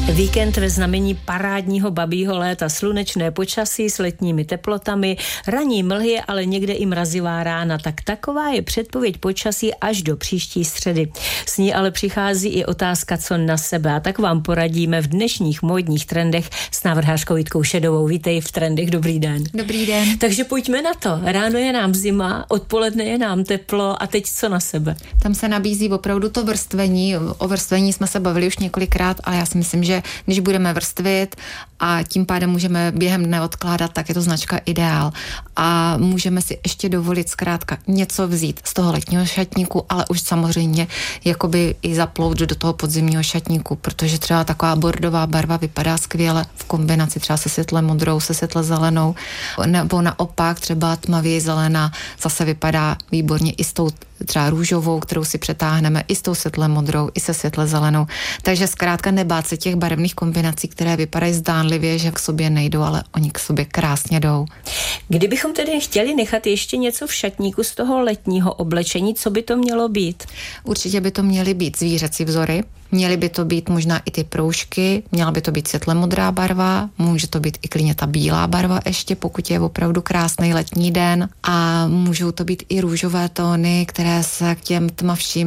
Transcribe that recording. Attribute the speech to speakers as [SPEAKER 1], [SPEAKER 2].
[SPEAKER 1] Víkend ve znamení parádního babího léta, slunečné počasí s letními teplotami, ranní mlhy, ale někde i mrazivá rána. Tak taková je předpověď počasí až do příští středy. S ní ale přichází i otázka, co na sebe. A tak vám poradíme v dnešních módních trendech s návrhářkou Jitkou Šedovou. Vítej v Trendech, dobrý den.
[SPEAKER 2] Dobrý den.
[SPEAKER 1] Takže pojďme na to. Ráno je nám zima, odpoledne je nám teplo a teď co na sebe?
[SPEAKER 2] Tam se nabízí opravdu to vrstvení. O vrstvení jsme se bavili už několikrát, ale já si myslím, že když budeme vrstvit a tím pádem můžeme během dne odkládat, tak je to značka Ideál. A můžeme si ještě dovolit zkrátka něco vzít z toho letního šatníku, ale už samozřejmě jakoby i zaplout do toho podzimního šatníku, protože třeba taková bordová barva vypadá skvěle v kombinaci třeba se světle modrou, se světle zelenou, nebo naopak třeba tmavě zelená zase vypadá výborně i s tou třeba růžovou, kterou si přetáhneme, i s tou světle modrou, i se světle zelenou. Takže zkrátka nebát se těch barevných kombinací, které vypadají zdánlivě, že k sobě nejdou, ale oni k sobě krásně jdou.
[SPEAKER 1] Kdybychom tedy chtěli nechat ještě něco v šatníku z toho letního oblečení, co by to mělo být?
[SPEAKER 2] Určitě by to měly být zvířecí vzory, měly by to být možná i ty proužky, měla by to být světle modrá barva, může to být i klidně ta bílá barva ještě, pokud je opravdu krásný letní den, a můžou to být i růžové tóny, které se k těm tmavším